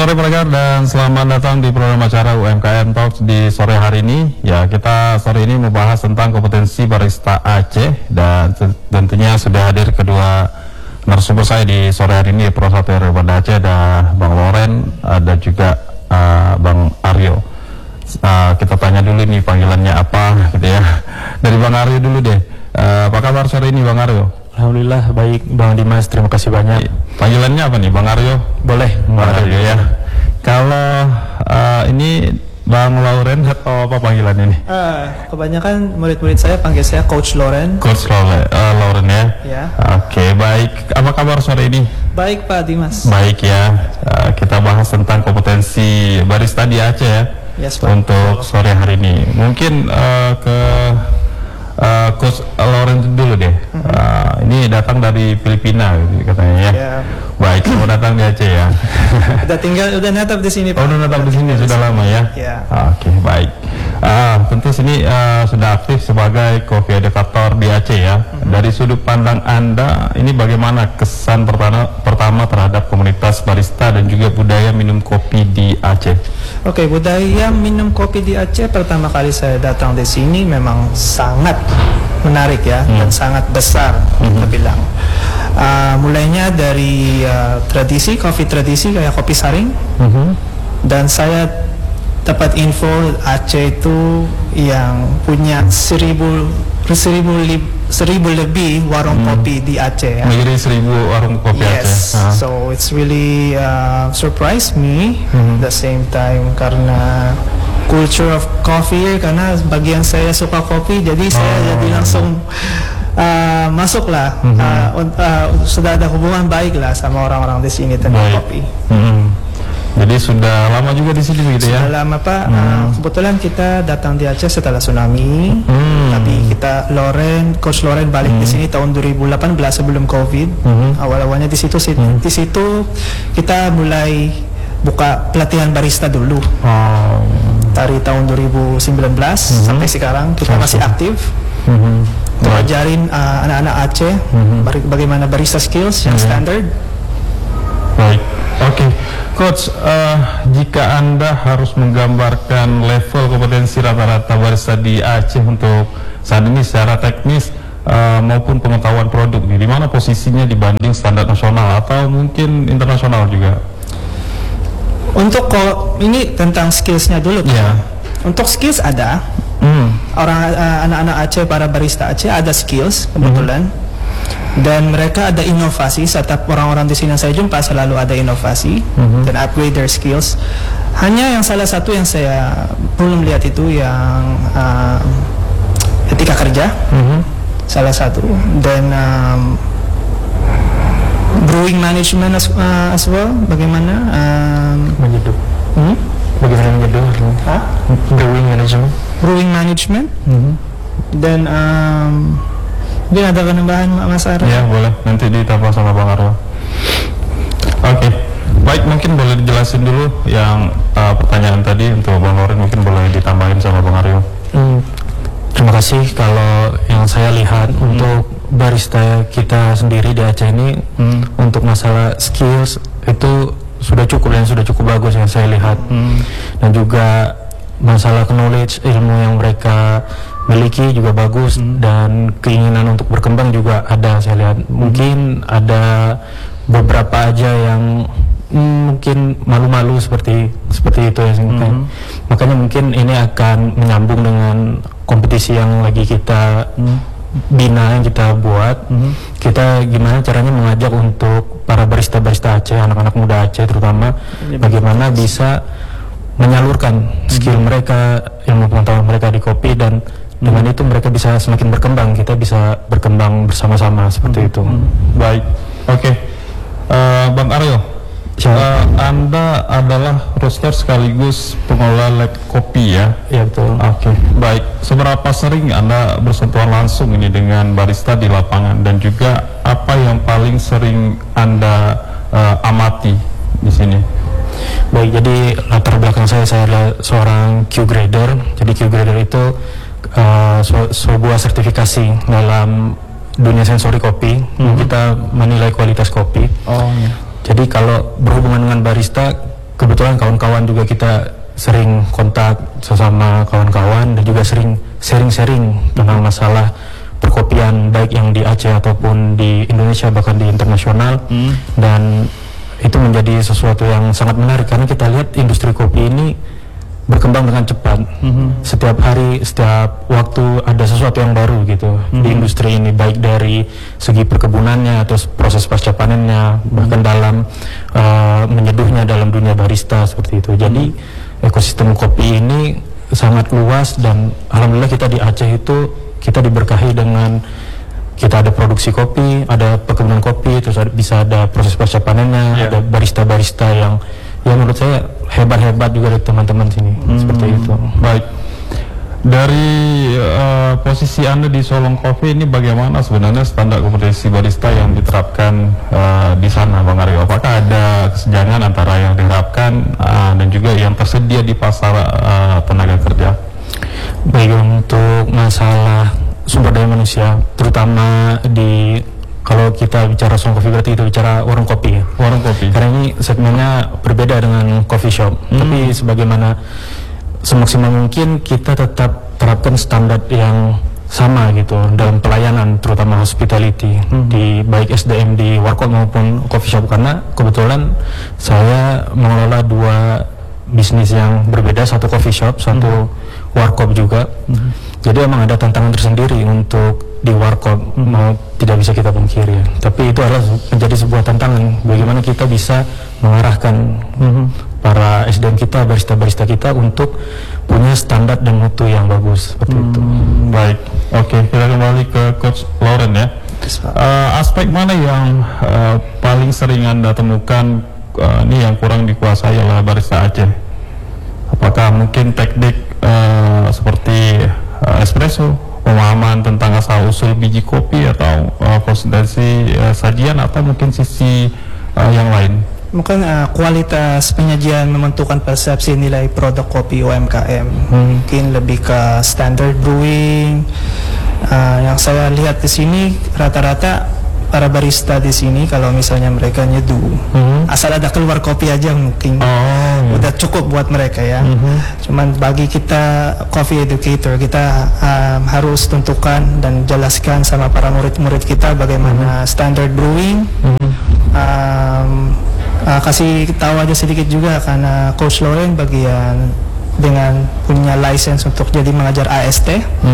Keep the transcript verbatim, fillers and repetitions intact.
sore pendengar dan selamat datang di program acara U M K M Talks di sore hari ini. Ya, kita sore ini membahas tentang kompetensi barista Aceh dan tentunya sudah hadir kedua narasumber saya di sore hari ini, Prof Satrio Banda Aceh, ada Bang Loren, ada juga uh, Bang Aryo. Uh, kita tanya dulu nih panggilannya apa gitu ya. Dari Bang Aryo dulu deh. Uh, apa kabar sore ini Bang Aryo? Alhamdulillah baik Bang Dimas, terima kasih banyak. Panggilannya apa nih Bang Aryo? Boleh Bang Aryo ya. Kalau uh, ini Bang Loren atau apa panggilannya nih? Uh, kebanyakan murid-murid saya panggil saya Coach Loren. Coach Loren, uh, Loren ya. Ya. Oke, okay, baik. Apa kabar sore ini? Baik Pak Dimas. Baik ya. Uh, kita bahas tentang kompetensi barista di Aceh ya. Yes, Pak. Untuk sore hari ini. Mungkin uh, ke uh, Coach Loren dulu deh. Mm-hmm. uh, ini datang dari Filipina gitu, katanya ya. Yeah. Baik, mau datang di Aceh ya. Udah tinggal, udah natap di sini Pak. Oh, udah natap di sini sudah lama ya. Ya. Oke, okay, baik. Uh, tentu sini uh, sudah aktif sebagai coffee educator di Aceh ya. Mm-hmm. Dari sudut pandang Anda, ini bagaimana kesan pertama pertama terhadap komunitas barista dan juga budaya minum kopi di Aceh? Oke, okay, budaya minum kopi di Aceh pertama kali saya datang di sini memang sangat menarik ya, hmm. dan sangat besar hmm. kita bilang. Uh, mulainya dari uh, tradisi, kopi tradisi kayak kopi saring, hmm. dan saya dapat info Aceh itu yang punya seribu seribu, seribu lebih warung hmm. kopi di Aceh ya. Menjadi seribu warung kopi yes. Aceh. Uh. So it's really uh, surprised me hmm. the same time karena culture of coffee, karena bagian saya suka kopi, jadi oh. saya jadi langsung uh, masuklah. Mm-hmm. uh, uh, sudah ada hubungan baik lah sama orang-orang di sini tentang baik. kopi. Mm-hmm. Jadi sudah lama juga di sini begitu ya? Sudah lama Pak. Mm. Uh, kebetulan kita datang di Aceh setelah tsunami, mm. tapi kita Loren, Coach Loren balik mm. di sini tahun dua ribu delapan belas sebelum COVID. Mm-hmm. Awal-awalnya di situ, mm. di situ kita mulai buka pelatihan barista dulu. Oh. Dari tahun dua ribu sembilan belas mm-hmm. sampai sekarang kita masih aktif. Mm-hmm. Mengajarin uh, anak-anak Aceh mm-hmm. bagaimana barista skills yang mm-hmm. standard. Baik, oke, okay. Coach. Uh, jika Anda harus menggambarkan level kompetensi rata-rata barista di Aceh untuk saat ini secara teknis uh, maupun pengetahuan produk, di mana posisinya dibanding standar nasional atau mungkin internasional juga? Untuk kok ini tentang skillsnya dulu Pak. Yeah. Untuk skills ada. Mm. Orang uh, anak-anak Aceh, para barista Aceh ada skills kebetulan. Mm-hmm. Dan mereka ada inovasi. Setiap orang-orang di sini yang saya jumpa selalu ada inovasi mm-hmm. dan upgrade their skills. Hanya yang salah satu yang saya belum lihat itu yang uh, etika kerja. Mm-hmm. Salah satu. Dan um, brewing management as, uh, as well, bagaimana um, menyeduh, hmm? bagaimana menyeduh, huh? brewing management, brewing management, mm-hmm. dan um, mungkin ada penambahan Mas Aryo? Ya boleh, nanti ditambah sama Bang Aryo. Oke, okay. Baik, mungkin boleh dijelasin dulu yang uh, pertanyaan tadi untuk Bang Loren, mungkin boleh ditambahin sama Bang Aryo. Hmm. Terima kasih. Kalau yang saya lihat hmm. untuk barista kita sendiri di Aceh ini hmm. untuk masalah skills itu sudah cukup dan sudah cukup bagus yang saya lihat, hmm. dan juga masalah knowledge, ilmu yang mereka miliki juga bagus, hmm. dan keinginan untuk berkembang juga ada saya lihat. Mungkin hmm. ada beberapa aja yang mm, mungkin malu-malu seperti seperti itu ya, hmm. makanya mungkin ini akan menyambung dengan kompetisi yang lagi kita hmm. bina, yang kita buat. Mm-hmm. Kita gimana caranya mengajak untuk para barista-barista Aceh, anak-anak muda Aceh terutama, mm-hmm. bagaimana bisa menyalurkan skill mm-hmm. mereka, ilmu pengetahuan mereka di kopi, dan mm-hmm. dengan itu mereka bisa semakin berkembang, kita bisa berkembang bersama-sama seperti mm-hmm. itu. Mm-hmm. Baik, oke. Okay. Uh, Bang Aryo, uh, Anda adalah roaster sekaligus pengelola lab kopi ya? Iya betul. Oke, okay. Baik. Seberapa sering Anda bersentuhan langsung ini dengan barista di lapangan, dan juga apa yang paling sering Anda uh, amati di sini? Baik, jadi latar belakang saya, saya adalah seorang Q grader. Jadi Q grader itu uh, su- sebuah sertifikasi dalam dunia sensori kopi. Mm-hmm. Kita menilai kualitas kopi. Oh. Iya. Jadi kalau berhubungan dengan barista, kebetulan kawan-kawan juga kita sering kontak sesama kawan-kawan dan juga sering sharing-sharing tentang masalah perkopian baik yang di Aceh ataupun di Indonesia bahkan di internasional. hmm. Dan itu menjadi sesuatu yang sangat menarik karena kita lihat industri kopi ini berkembang dengan cepat. Mm-hmm. Setiap hari, setiap waktu ada sesuatu yang baru gitu mm-hmm. di industri ini, baik dari segi perkebunannya atau proses pasca panennya, bahkan mm-hmm. dalam uh, menyeduhnya dalam dunia barista seperti itu. Jadi mm-hmm. ekosistem kopi ini sangat luas dan alhamdulillah kita di Aceh itu kita diberkahi dengan kita ada produksi kopi, ada perkebunan kopi, terus ada, bisa ada proses pasca panennya, yeah. ada barista-barista yang yang menurut saya hebat-hebat juga dari teman-teman sini. hmm. Seperti itu. Baik, dari uh, posisi Anda di Solong Coffee ini bagaimana sebenarnya standar kompetensi barista yang diterapkan uh, di sana, Bang Aryo? Apakah ada kesenjangan antara yang diterapkan uh, dan juga yang tersedia di pasar uh, tenaga kerja? Baik, untuk masalah sumber daya manusia, terutama di kalau kita bicara Solong Coffee berarti itu bicara warung kopi ya. Warung kopi. Karena ini segmennya berbeda dengan coffee shop. Hmm. Tapi sebagaimana semaksimal mungkin kita tetap terapkan standar yang sama gitu dalam pelayanan, terutama hospitality hmm. di baik S D M di warkop maupun coffee shop, karena kebetulan saya mengelola dua bisnis yang berbeda, satu coffee shop, satu hmm. warkop juga. Hmm. Jadi emang ada tantangan tersendiri untuk di warkop, hmm. mau tidak bisa kita pungkiri ya. Tapi itu adalah menjadi sebuah tantangan bagaimana kita bisa mengarahkan hmm. para S D M kita, barista-barista kita untuk punya standar dan mutu yang bagus seperti hmm. itu. Baik, oke, kita kembali ke Coach Lauren ya. Uh, aspek mana yang uh, paling sering Anda temukan uh, ini yang kurang dikuasai oleh barista Aceh? Apakah mungkin teknik uh, seperti uh, espresso, pemahaman tentang asal usul biji kopi, atau uh, konsistensi uh, sajian, atau mungkin sisi uh, yang lain? Mungkin uh, kualitas penyajian menentukan persepsi nilai produk kopi U M K M. Hmm. Mungkin lebih ke standard brewing. Uh, yang saya lihat di sini rata-rata para barista di sini kalau misalnya mereka nyeduh, hmm. asal ada keluar kopi aja mungkin oh, udah cukup buat mereka ya. Hmm. Cuman bagi kita coffee educator, kita um, harus tentukan dan jelaskan sama para murid-murid kita bagaimana hmm. standard brewing. Hmm. Um, uh, kasih tahu aja sedikit juga karena Coach Lauren bagian dengan punya license untuk jadi mengajar A S T. Hmm.